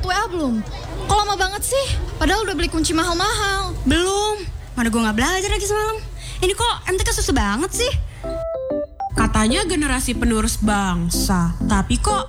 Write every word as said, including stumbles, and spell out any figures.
W A belum? Kok lama banget sih? Padahal udah beli kunci mahal-mahal. Belum. Mana gue gak belajar lagi semalam. Ini kok M T K susah banget sih? Katanya generasi penerus bangsa, tapi kok